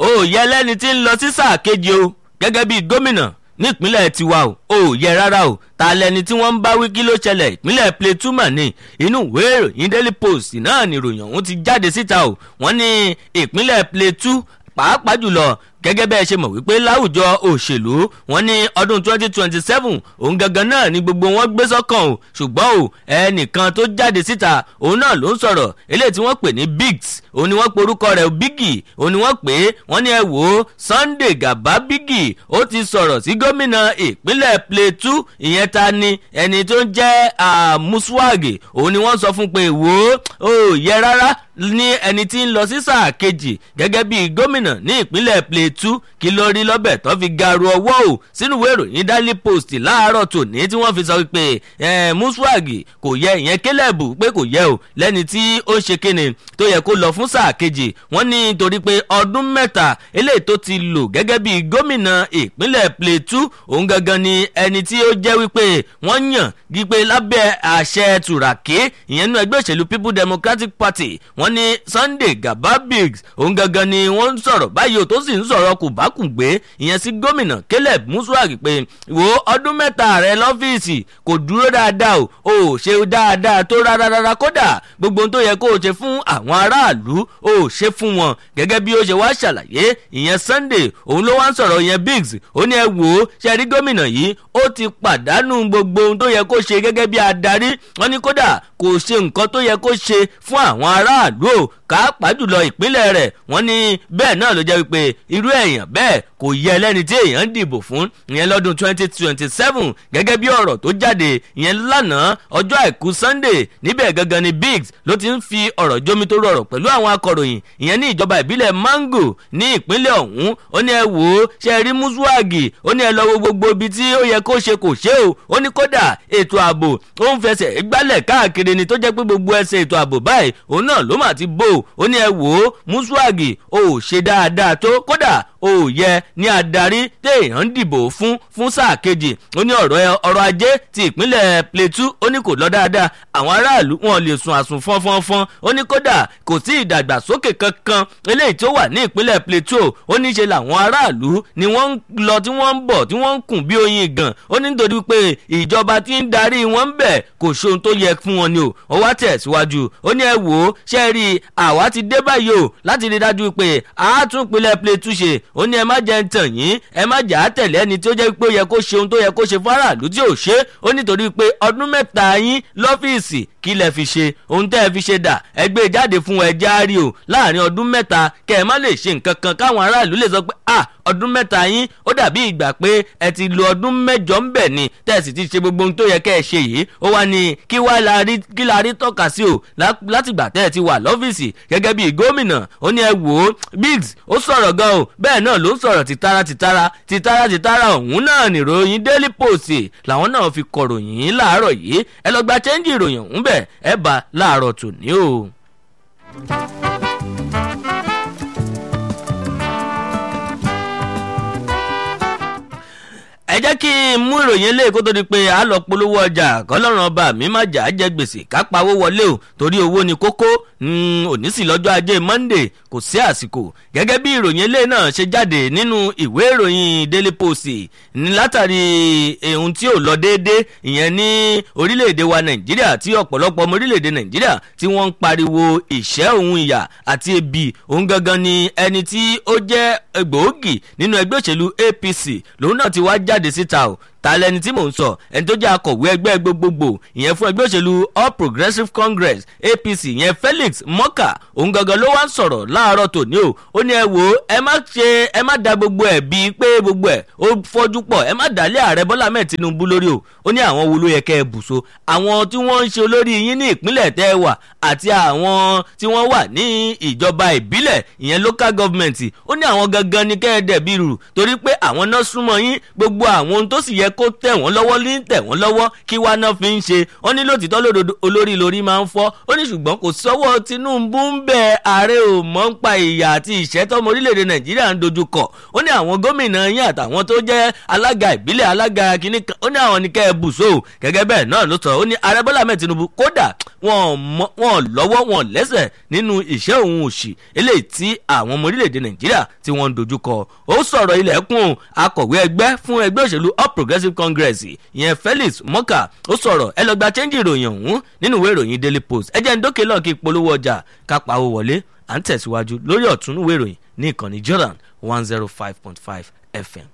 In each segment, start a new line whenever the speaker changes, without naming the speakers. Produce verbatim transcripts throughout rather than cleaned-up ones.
ó yẹ lẹ́ni tí ń lọ sí sáà kejì o gẹ́gẹ́ bí gómìnà nípínlẹ̀ tiwa o ò yẹ rárá o ta lẹni tí wọ́n ń bá wí kí ló ṣẹlẹ̀ ìpínlẹ̀ Plateau mà ní inú ìwé ìròyìn Daily Post náà ni ìròyìn ọ̀hún ti jáde síta o wọ́n ní ìpínlẹ̀ Plateau pàápàá jùlọ gẹ́gẹ́ bẹ́ẹ̀ ṣe mọ̀ wípé láwùjọ òṣèlú wọn ní ọdún twenty twenty seven òun gangan náà ni gbogbo wọn gbé sọ́kàn o ṣùgbọ́n o ẹnìkan tó jáde síta òun náà ló ń sọ̀rọ̀ eléyìí tí wọ́n pè ní Biggs òun ni wọ́n pe orúkọ rẹ̀ Biggy òun ni wọ́n pè é wọ́n ní ẹ wò ó Sunday Gaba Biggy ó ti sọ̀rọ̀ sí gómìnà ìpínlẹ̀ Plateau ìyẹn ta ni ẹni tó ń jẹ́ Muswagi òun ni wọ́n sọ fún pé wò ó ò yẹ rárá ní ẹni tí ń lọ sí sáà kejì gẹ́gẹ́ bí gómìnà ní ìpínlẹ̀ Plateau kí ló rí lọ́bẹ̀ tó fi garu ọwọ́ o sínú ìwé ìròyìn Daily Post láàárọ̀ tòní tí wọ́n fi sọ pé Muswagi kò yẹ ìyẹn Caleb pé kò yẹ o lẹ́ni tí ó ṣe kíni tó yẹ kó lọ fún sáà kejì wọ́n ní torí pé ọdún mẹ́ta eléyìí tó ti lò gẹ́gẹ́ bí gómìnà ìpínlẹ̀ Plateau òun gangan ni ẹni tí ó jẹ́ wípé wọ́n yàn wípé lábẹ́ àṣẹ tùràkì ìyẹn nínú ẹgbẹ́ òṣèlú People Democratic Party wọ́n ní Sunday Gaba Biggs òun gangan ni wọ́n ń sọ̀rọ̀ báyìí o tó sì ń sọ̀rọ̀ kò bá kùn gbé ìyẹn sí gómìnà Caleb Muswagi pé wo ọdún mẹ́ta rẹ lọ́fíìsì kò dúró dáadáa o ò ṣe dáadáa tó rárá rárá kódà gbogbo ohun tó yẹ kó o ṣe fún àwọn aráàlú ò ṣe fún wọn gẹ́gẹ́ bí ó ṣe wá ṣàlàyé ìyẹn Sunday òun ló wá ń sọ̀rọ̀ ìyẹn Biggs ó ní ẹ wò ó ṣe rí gómìnà yìí ó ti pàdánù gbogbo ohun tó yẹ kó ṣe gẹ́gẹ́ bí adarí wọ́n ní kódà kò ṣe nǹkan tó yẹ kó ṣe fún àwọn aráàlú o pàápàá jùlọ ìpínlẹ̀ rẹ̀ wọ́n ní bẹ́ẹ̀ náà ló jẹ́ wípé irú èèyàn bẹ́ẹ̀ kò yẹ lẹ́ni tí èèyàn ń dìbò fún ìyẹn lọ́dún twenty twenty seven gẹ́gẹ́ bí ọ̀rọ̀ tó jáde ìyẹn lánàá ọjọ́ àìkú Sunday níbẹ̀ gangan ni Biggs ló ti ń fi ọ̀rọ̀ jómitóró ọ̀rọ̀ pẹ̀lú àwọn akọ̀ròyìn ìyẹn ní ìjọba ìbílẹ̀ Mangu ní ìpínlẹ̀ ọ̀hún ó ní ẹ wò ó ṣe rí Muswagi ó ní ẹ lọ wo gbogbo ibi tí ó yẹ kó ṣe kò ṣe o ó ní kódà ètò ààbò ó ń fẹsẹ̀ gbálẹ̀ káàkiri ni tó jẹ́ pé gbogbo ẹsẹ̀ ètò ààbò báyìí òun náà ló mà ti bò ó ní ẹ wò ó Muswagi ó ṣe dáadáa tó kódà ó yẹ ní adarí téèyàn ń dìbò fún fún sáà kejì ó ní ọ̀rọ̀ ọrọ̀ ajé ti ìpínlẹ̀ Plateau ó ní kò lọ dáadáa àwọn aráàlú wọn lè sùn àsùn fọ́nfọ́nfọ́n ó ní kódà kò sí ìdàgbàsókè kankan eléyìí tó wà ní ìpínlẹ̀ Plateau ó ní ṣe làwọn aráàlú ni wọ́n ń lọ tí wọ́n ń bọ̀ tí wọ́n ń kùn bí oyin gan ó ní nítorí pé ìjọba tí ń darí wọn ń bẹ̀ kò ṣohun tó yẹ fún wọn ni o ó wá tẹ̀síwájú ó ní ẹ wò ó ṣe rí àwa ti dé báyìí o láti rí dájú pé àátún ìpínlẹ̀ Plateau ṣe ó ní ẹ má jẹ́ ń tàn yín ẹ má jà á tẹ̀lé ẹni tí ó jẹ́ pé ó yẹ kó ṣe ohun tó yẹ kó ṣe fáráàlú tí ò ṣe ó nítorí pé ọdún mẹ́ta yín lọ́fíìsì kí lẹ fi ṣe ohun tẹ́ ẹ fi ṣe dà ẹ gbé jáde fún ẹ járe o láàrin ọdún mẹ́ta kẹ́ ẹ má lè ṣe nǹkan kan káwọn aráàlú lè sọ pé ah ọdún mẹ́ta yín ó dàbí ìgbà pé ẹ ti lo ọdún mẹ́jọ ń bẹ̀ ni tẹ́ ẹ sì ti ṣe gbogbo ohun tó yẹ kẹ́ ẹ ṣe yìí ó wá ní kí wá la rí kí la rí tọ́ka sí o látìgbà tẹ́ ẹ ti wà lọ́fíìsì gẹ́gẹ́ bí gómìnà ó ní ẹ wò ó Biggs ó sọ̀rọ̀ gan o bẹ́ẹ̀ náà ló ń sọ̀rọ̀ tìtara tìtara tìtara tìtara ọ̀hún náà nìròyìn Daily Post làwọn náà fi kọ̀ròyìn láàárọ̀ yìí ẹ lọ gba chẹ́ńjì ìròyìn ọ̀hún bẹ̀ ẹ bá láàárọ̀ tòní o. ẹ jẹ́ kí n mú ìròyìn eléyìí kó tó di pé a lọ polówó ọjà kọ́lọ́run ọba mi má jà á jẹ gbèsè ká pawó wọlé o torí owó ni kókó òní sì lọ́jọ́ ajé Monday kò sí àsìkò gẹ́gẹ́ bí ìròyìn eléyìí náà ṣe jáde nínú ìwé ìròyìn Daily Post ní látàrí ohun tí ò lọ déédé ìyẹn ní orílẹ̀-èdè wa Nàìjíríà tí ọ̀pọ̀lọpọ̀ ọmọ orílẹ̀-èdè Nàìjíríà tí wọ́n ń pariwo ìṣẹ́ òun ìyà àti ebi òun gangan ni ẹni tí ó jẹ́ gbòógì nínú ẹgbẹ́ òṣèlú A P C lòun náà ti wá jáde síta o ta lẹni tí mò ń sọ ẹni tó jẹ́ akọ̀wé ẹgbẹ́ gbogbogbò ìyẹn fún ẹgbẹ́ òṣèlú All Progressives Congress A P C ìyẹn Felix Morka òun gangan ló wá ń sọ̀rọ̀ láàárọ̀ tòní o ó ní ẹ wò ó ẹ má ṣe ẹ má da gbogbo ẹ̀ bíi pé gbogbo ẹ̀ ó fọ́jú pọ̀ ẹ má dálé ààrẹ Bọ́lá Ahmed Tinubu lórí o ó ní àwọn wo ló yẹ kẹ́ ẹ bùṣọ àwọn tí wọ́n ń ṣe olórí yín ní ìpínlẹ̀ tẹ́ ẹ wà àti àwọn tí wọ́n wà ní ìjọba ìbílẹ̀ ìyẹn local government ó ní àwọn gangan ni kẹ́ ẹ dẹ̀bi rù torí pé àwọn náà súnmọ́ yín gbogbo àwọn ohun tó sì yẹ kó tẹ̀ wọ́n lọ́wọ́ ní tẹ̀ wọ́n lọ́wọ́ kí wá náà fi ń ṣe wọ́n ní lótìtọ́ lódodo olórí lórí máa ń fọ́ ó ní ṣùgbọ́n kò sọ́wọ́ Tinubu ń bẹ ààrẹ ò mọ̀ ń pa ìyà àti ìṣẹ́tọ́mọ orílẹ̀-èdè Nàìjíríà ń dojú kọ ó ní àwọn gómìnà yín àtàwọn tó jẹ́ alága ìbílẹ̀ alága kìíní kan ó ní àwọn ní kẹ́ ẹ bùsọ̀ gẹ́gẹ́ bẹ́ẹ̀ náà ló sọ ó ní ààrẹ Bọ́lá Ahmed Tinubu kódà wọn lọ́wọ́ wọn lẹ́sẹ̀ nínú ìṣẹ́ òun òṣì eléyìí tí àwọn ọmọ orílẹ̀-èdè Nàìjíríà tí wọ́n ń dojú kọ ó sọ̀rọ̀ ilẹ̀kùn akọ̀wé ẹgbẹ́ fún ẹgbẹ́ òṣèlú All Progressives Congress ìyẹn Felix Moka ó sọ̀rọ̀ ẹ lọ gba chẹ́ńjì ìròyìn ọ̀hún nínú ìwé ìròyìn Daily Post ẹ jẹ́ ń dókè lọ́ọ̀ kí polówó ọjà kápá owó wọlé à ń tẹ̀síwájú lórí ọ̀tún ìwé ìròyìn ní ìkànnì Jordan one zero five point five F M.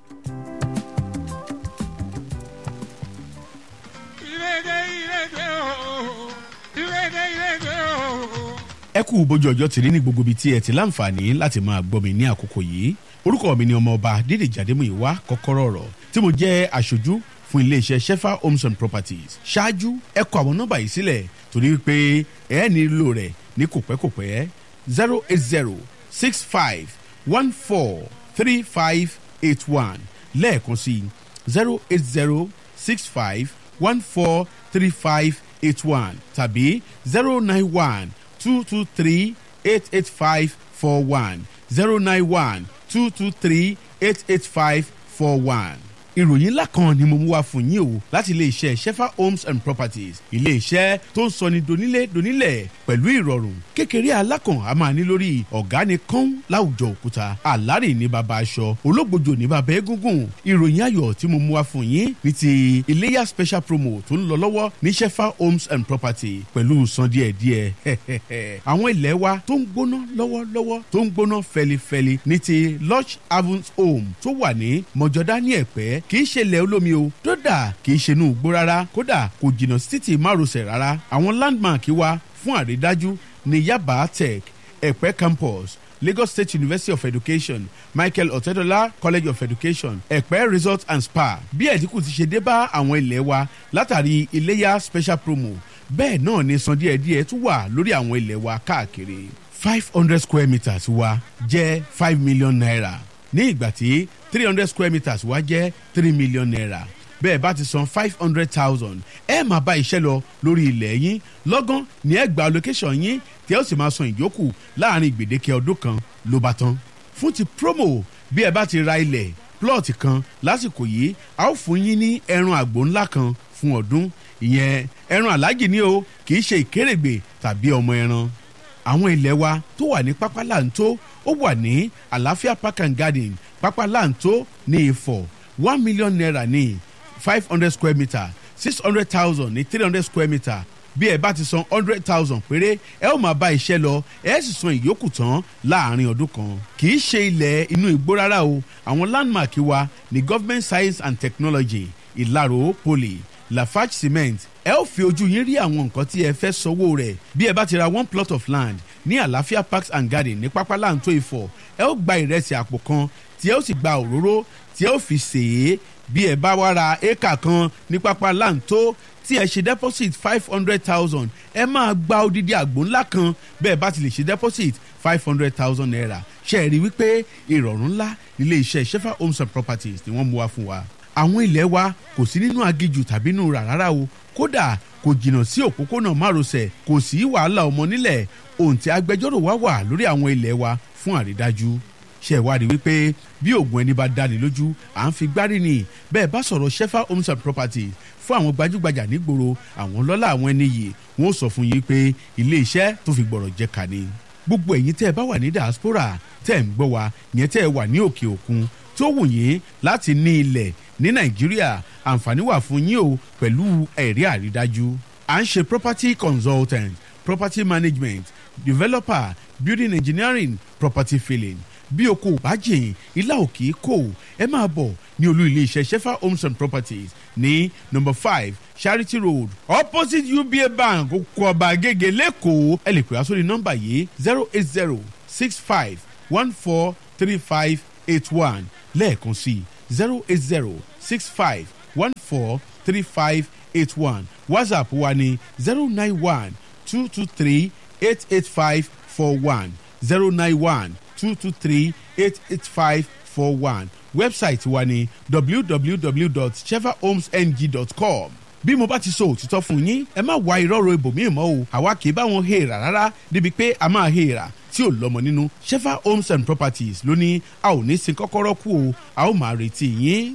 ẹ kú bójú ọjọ́ tìrí ní gbogbo ibi tí ẹ ti láǹfààní láti máa gbọ́ mi ní àkókò yìí orúkọ mi ni ọmọọba Dídèjì Adémúyìwá kọ́kọ́rọ́ ọ̀rọ̀ tí mo jẹ́ aṣojú fún iléeṣẹ́ Shefa Homes and Properties ṣáájú ẹ kọ àwọn nọ́mbà yìí sílẹ̀ torí wípé ẹ nílò rẹ̀ ní kòpẹ́kòpẹ́ zero eight zero six five one four three five eight one lẹ́ẹ̀kan sí zero eight zero six five one four three five eight one tàbí zero nine one two two three eight eight five four one zero nine one two two three eight eight five four one. ìròyìn ńlá kan ni mo mú wá fún yín o láti iléeṣẹ́ Shefa Homes and Properties iléeṣẹ́ tó ń sọni donílé donílẹ̀ pẹ̀lú ìrọ̀rùn kékeré alákàn a máa ní lórí ọ̀gá ni kán láwùjọ òkúta àlárì ní baba aṣọ ológbòjò ní baba egungun ìròyìn ayọ̀ tí mo mú wá fún yín ní ti iléyà special promo tó ń lọ lọ́wọ́ ní Shefa Homes and Properties pẹ̀lú san díẹ̀díẹ̀ àwọn ilẹ̀ wa tó ń gbóná lọ́wọ́lọ́wọ́ tó ń gbóná fẹlifẹli ní ti Lodge Havens Home tó wà ní mọ̀jọ́dá ní ẹ̀pẹ́ kì í ṣe ilẹ̀ olómi o dódà kì í ṣe inú igbó rárá kódà kò jìnnà sí títì márosẹ̀ rárá àwọn landmark wa fún àrídájú ní Yaba Tech Ẹ̀pẹ́ campus Lagos State University of Education Michael Otedola College of Education Ẹ̀pẹ́ Resort and Spa bí ẹ̀dínkù ti ṣe dé bá àwọn ilẹ̀ wa látàrí iléyà special promo bẹ́ẹ̀ náà ni san díẹ̀díẹ̀ tún wà lórí àwọn ilẹ̀ wa káàkiri five hundred square meters wa jẹ́ five million naira ní ìgbà tí three hundred square meters wá jẹ́ three million naira bẹ́ẹ̀ bá ti san five hundred thousand ẹ máa bá iṣẹ́ lọ lórí ilẹ̀ yín lọ́gán ní ẹ gba location yín tí ẹ ó sì máa san ìyókù láàrin gbèdéke ọdún kan ló bá tán fún ti promo bí ẹ bá ti ra ilẹ̀ plọ́ọ̀tì kan lásìkò yìí a ó fún yín ní ẹran àgbò ńlá kan fún ọdún ìyẹn ẹran aláàjì ni o kì í ṣe ìkérègbè tàbí ọmọ ẹran àwọn ilẹ̀ wa tó wà ní pápá láǹtó ó wà ní àlàáfíà park and garden pápá láǹtó ní Ifọ̀ one million naira ní five hundred square meter six hundred thousand ní three hundred square meter bí ẹ bá ti san hundred thousand péré ẹ ó máa bá iṣẹ́ lọ ẹ sì san ìyókù tán láàrin ọdún kan kì í ṣe ilẹ̀ inú igbó rárá o àwọn landmark wa ní government science and technology Ìlàró Poly Lafarge Cement ẹ ó fi ojú yín rí àwọn nǹkan tí ẹ fẹ́ sanwó rẹ̀ bí ẹ bá ti ra one plot of land ní àlàáfíà parks and garden ní pápá láǹtó Ifọ̀ ẹ ó gba ìrẹsì àpò kan tí ẹ ó sì gba òróró tí ẹ ó fi sè é bí ẹ bá wá ra éékà kan ní pápá láǹtó tí ẹ ṣe deposit five hundred thousand ẹ máa gba odidi àgbò ńlá kan bẹ́ẹ̀ bá ti lè ṣe deposit five hundred thousand naira ṣe é rí wípé ìrọ̀rùn ńlá nílé iṣẹ́ Shefa Homes and Properties ni wọ́n mú wá fún wa àwọn ilẹ̀ wa kò sí nínú agijù tàbí nínú rà rárá o kódà kò jìnnà sí òpópónà márosẹ̀ kò sí wàhálà ọmọ nílẹ̀ òǹtẹ̀ agbẹjọ́rò wa wà lórí àwọn ilẹ̀ wa fún àrídájú ṣe ìwádìí wípé bí oògùn ẹni bá dáni lójú à ń fi gbárí ni bẹ́ẹ̀ bá sọ̀rọ̀ Shefa Homes and Properties fún àwọn gbajúgbajà nígboro àwọn lọ́lá àwọn ẹni yìí wọ́n sọ fún yín pé ilé iṣẹ́ tó fi gbọ̀rọ̀ jẹ́ ká ní gbogbo ẹ̀yin tẹ́ ẹ bá wà ní diaspora tẹ́ ẹ ń gbọ́ wa yẹn tẹ́ ẹ wà ní òkè òkun tó wù yín láti ní ilẹ̀ ní Nàìjíríà àǹfààní wà fún yín o pẹ̀lú ẹ̀rí àrídájú à ń ṣe property consultant property management developer building engineering property filling bí o kò bá jìn ilá òkè kò ẹ máa bọ̀ ní olú ilé iṣẹ́ Shefa Homes and Properties ní number five Charity Road opposite U B A Bank Oko Ọba Agége lẹ́kọ̀ọ́ ẹ lè pè á sórí nọ́mbà yìí zero eight zero six five one four three five eight one lẹ́ẹ̀kan sí zero eight zero six five one four three five eight one WhatsApp wa ní zero nine one two two three eight eight five four one zero nine one two two three eight eight five four one wẹ́bsáìtì wa ní w w w dot shefa homes n g dot com. bí mo bá ti sọ òtítọ́ fún yín ẹ má wá irọ́rọ̀ ibòmíì mọ́ o àwa kì í bá wọn hèèrà rárá débi pé a máa hèèrà tí ò lọ́mọ nínú. Shefa Homes and Properties ló ní a ò ní sin kọ́kọ́rọ́ kú o a ó máa retí yín.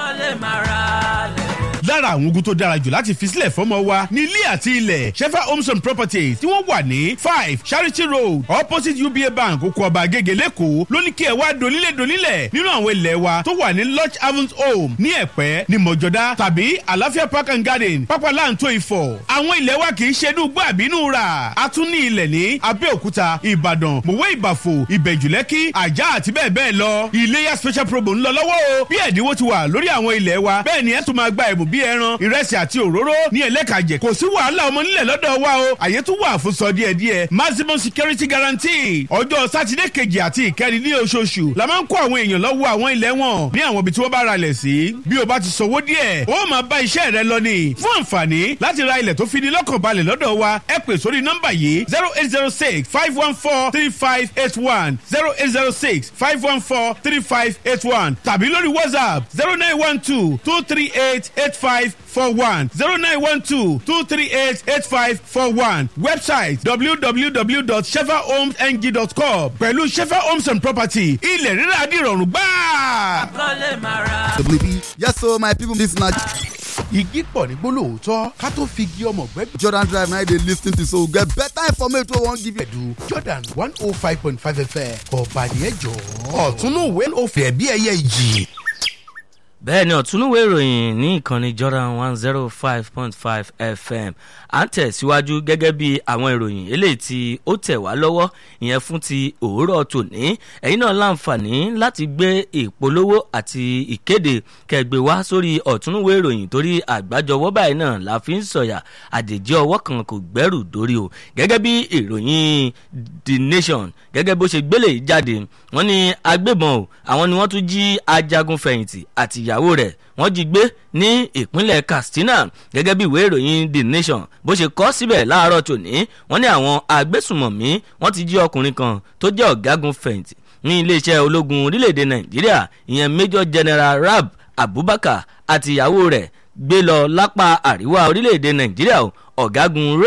lára àwọn ogun tó dára jù láti fi sílẹ̀ fọ́mọ wa ní ilé àti ilẹ̀. Shefa Homes and Properties tí wọ́n wà ní five Charity Road opposite U B A Bank oko ọba Agége lẹ́kọ̀ọ́ ló ní kí ẹ wá donílé donílẹ̀ nínú àwọn ilẹ̀ wa tó wà ní Lodge Havens Home ní Ẹ̀pẹ́ ní Mọ̀jọ́dá tàbí Àlàáfíà Park and Garden Pápá Láǹtó Ifọ̀. àwọn ilẹ̀ wa kì í ṣe dùgbò àbínú rà. a tún ní ilẹ̀ ní Abẹ́òkúta, Ìbàdàn, Mòwe Ìbàfò, Ìbẹ̀jùlẹ́kí, Àjà àti bẹ́ẹ̀ bẹ́ẹ̀ lọ. Iléyá special promo ń lọ lọ́wọ́ o. bí ẹ̀dínwó ti wà lórí àwọn ilẹ̀ wa bẹ́ẹ̀ ni ẹ tún máa gba ẹ̀bùn bí ẹran, ìrẹsì àti òróró ní ẹlẹ́kàjẹ. kò sí wàhálà ọmọ nílẹ̀ lọ́dọ̀ wa o. àyè tún wà fún sọ díẹ̀díẹ̀. maximum security guarantee. ọjọ́ sátidé kejì àti ìkẹrin ní oṣooṣù la máa ń kó àwọn èèyàn lọ́wọ́ àwọn ilẹ̀ wọn ní àwọn ibi tí wọ́n bá ra ilẹ̀ sí. bí o bá ti sanwó díẹ̀ ó máa bá iṣẹ́ rẹ lọ ní. fún àǹfààní láti ra ilẹ̀ tó fi ní lọ́kàn balẹ̀ lọ́dọ̀ wa ẹ pè sórí nọ́mbà yìí zero eight zero six five one four three five eight one zero eight zero six five one four three five eight one tàbí lórí WhatsApp zero nine one two two three eight eight five four one zero nine one two two three eight eight five four one website w w w dot shefa homes n g dot com pẹ̀lú Shefa Homes and Property ilẹ̀ rírà dìrọ̀rùn gbáà.
Yes, so my people, this na
igi pọ̀ ní gbólóòótọ́ ká tó fi igi ọmọ gbẹ́gbẹ́.
Jordan Drive na dey lis ten to so get better information wey wan give you.
ẹ̀dùn Jordan one oh five point five F M ọ̀bàdìẹ́ jọ. ọ̀túnú ìwé òfin ẹ̀bí ẹ̀yẹ ìjì.
bẹ́ẹ̀ ni ọ̀túnúwé ìròyìn ní ìkànnì Jordan one zero five point five F M à ń tẹ̀síwájú gẹ́gẹ́ bí àwọn ìròyìn eléyìí tí ó tẹ̀ wá lọ́wọ́ ìyẹn fún ti òwúrọ̀ tòní. ẹ̀yin náà láǹfààní láti gbé ìpolówó àti ìkéde kẹgbẹ́ wá sórí ọ̀túnúwé ìròyìn torí àgbájọwọ́ báyìí náà la fi ń sọ̀yà àdèjì ọwọ́ kan kò gbẹ́rù dórí o. gẹ́gẹ́ bí ìròyìn The Nation gẹ́gẹ́ bó ṣe gbélé jáde wọ́n ní agbébọn o àwọn ni wọ́n tún jí ajagun fẹ̀yìntì àti ìyàwó rẹ̀ wọ́n jí gbé ní ìpínlẹ̀ Katsina gẹ́gẹ́ bí ìwé ìròyìn The Nation bó ṣe kọ síbẹ̀ láàárọ̀ tòní. wọ́n ní àwọn agbésùmọ̀mí wọ́n ti jí ọkùnrin kan tó jẹ́ ọ̀gágun fẹ̀yìntì ní iléeṣẹ́ ológun orílẹ̀-èdè Nàìjíríà ìyẹn Major General Rab Abubakar àti ìyàwó rẹ̀ gbé lọ lápá àríwá orílẹ̀-èdè Nàìjíríà ọ̀gágun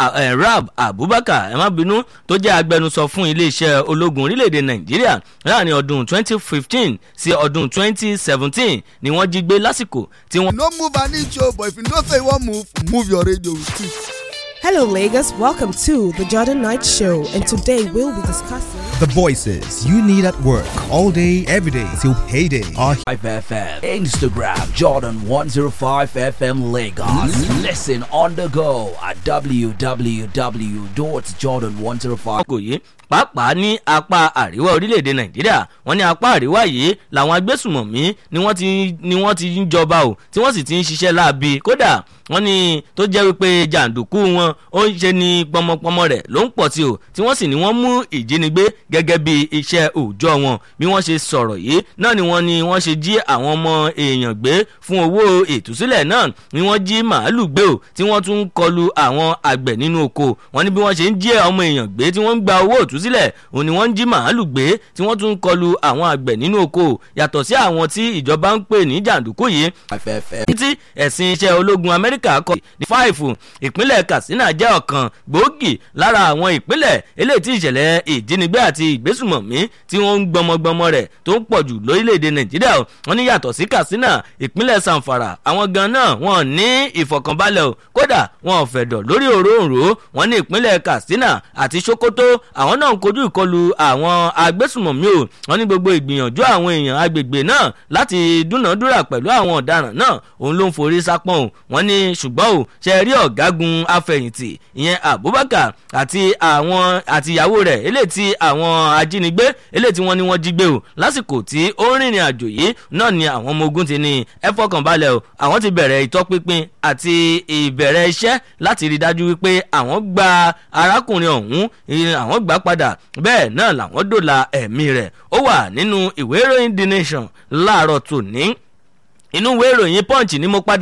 Rab Abubakar ẹ má bínú tó jẹ́ agbẹnusọ fún iléeṣẹ́ ológun orílẹ̀-èdè Nàìjíríà láàrin ọdún twenty fifteen sí ọdún twenty seventeen ni wọ́n jí gbé lásìkò tí wọ́n.
no move an inch o, but if you know say you wan move move your radio with it.
Hello, Lagos. Welcome to the Jordan Night Show, and today we'll be discussing
the voices you need at work all day, every day till payday. Our
five F M, Instagram, Jordan one oh five F M Lagos. Listen on the go at w w w dot jordan one oh five.
pàápàá ní apá àríwá orílẹ̀-èdè Nàìjíríà wọ́n ní apá àríwá yìí làwọn agbésùmọ̀mí ni wọ́n ti ni wọ́n ti ń jọba o tí wọ́n sì ti ń ṣiṣẹ́ láabi kódà wọ́n ní tó jẹ́ wípé jàǹdùkú wọn ó ń ṣe ní pọmọpọmọ rẹ̀ ló ń pọ̀ sí o tí wọ́n sì ní wọ́n mú ìjínigbé gẹ́gẹ́ bí iṣẹ́ òòjọ́ wọn bí wọ́n ṣe sọ̀rọ̀ yìí náà ni wọ́n ní wọ́n ṣe jí àwọn ọmọ èèyàn gbé fún owó ìtúsílẹ̀ náà ni wọ́n jí màálù gbé o tí wọ́n tún ń kọlu àwọn àgbẹ̀ nínú oko wọ́n ní bí wọ́n ṣe ń jí ọmọ èèyàn gbé tí wọ́n ń gba owó ìtúsílẹ̀ òun ni wọ́n ń jí màálù gbé tí wọ́n tún ń kọlu àwọn àgbẹ̀ nínú oko yàtọ̀ sí àwọn tí ìjọba ń pè ní jàǹdùkú yìí. tí ẹ̀sìn iṣẹ́ ológun Amẹ́ríkà kọ́ ní fáìfù ìpínlẹ̀ Katsina jẹ́ ọ̀kan gbòógì lára àwọn ìpínlẹ̀ eléyìí tí ìṣẹ̀lẹ̀ ìjínigbé àti ìgbésùmọ̀mí tí wọ́n ń gbọmọgbọmọ rẹ̀ tó ń pọ̀ jù lórílẹ̀‐èdè Nàìjíríà wọ́n ní yàtọ̀ sí Katsina ìpínlẹ̀ Zamfara àwọn gan náà wọ́n ní ìfọ̀kànbalẹ̀ o kódà wọn ò fẹ̀dọ̀ lórí òróǹro wọ́n ní ìpínlẹ̀ Katsina àti Sokoto àwọn náà ń kojú ìkọlù àwọn agbésùmọ̀mí o wọ́n ní gbogbo ìgbìyànjú àwọn èèyàn agbègbè náà láti dúnàádúrà pẹ̀lú àwọn ọ̀daràn náà òun ló ń forí sápọ̀n o wọ́n ní ṣùgbọ́n o ṣe rí ọ̀gágun afẹ̀yìntì ìyẹn Abubakar àti àwọn àti ìyàwó rẹ̀ eléyìí tí àwọn ajínigbé eléyìí tí wọ́n ní wọ́n jí gbé o lásìkò tí ó ń rìnrìn àjò yìí náà ni àwọn ọmọ ogun ti ní ẹ fọkànbalẹ̀ o àwọn ti bẹ̀rẹ̀ ìtọ́pinpin àti ìbẹ̀rẹ̀ iṣẹ́ láti rí dájú wípé àwọn gba arákùnrin ọ̀hún àwọn gbà padà bẹ́ẹ̀ náà làwọn dòla ẹ̀mí rẹ̀ ó wà nínú ìwé ìròyìn The Nation láàárọ̀ tòní inú ìwé ìròyìn Punch ni mo padà.